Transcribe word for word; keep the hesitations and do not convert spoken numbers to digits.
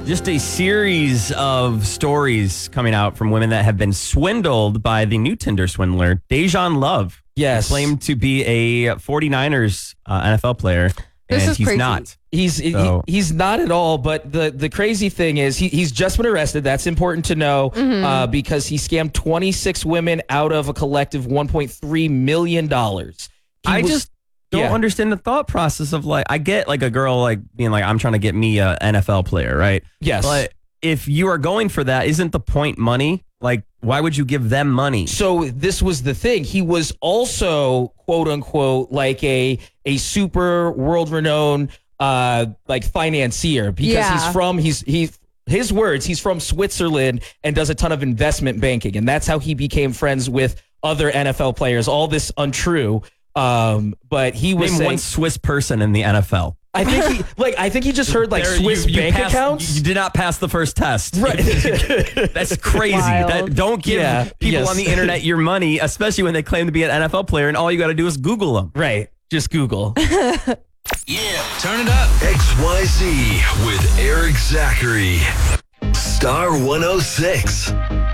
Just a series of stories coming out from women that have been swindled by the new Tinder swindler, Dejan Love. Yes. Claimed to be a 49ers uh, N F L player, This and is he's crazy. not. He's So- he, he's not at all. But the, the crazy thing is he, he's just been arrested. That's important to know uh, because he scammed twenty-six women out of a collective one point three million dollars. I just don't yeah. understand the thought process of like, I get like a girl like being like, I'm trying to get me a N F L player, right? Yes. But if you are going for that, isn't the point money? Like, why would you give them money? So this was the thing. He was also quote unquote like a a super world renowned uh like financier because Yeah. he's from he's he's his words he's from Switzerland and does a ton of investment banking, and that's how he became friends with other N F L players. All this untrue. Um, but he was Name saying, one Swiss person in the N F L. I think he like I think he just heard like There, Swiss you- you bank passed- accounts. You did not pass the first test. Right. That's crazy. Wild. That, don't give Yeah, people yes. on the internet your money, especially when they claim to be an N F L player, and all you got to do is Google them. Right. Just Google. Yeah, turn it up. X Y Z with Eric Zachary. Star one oh six.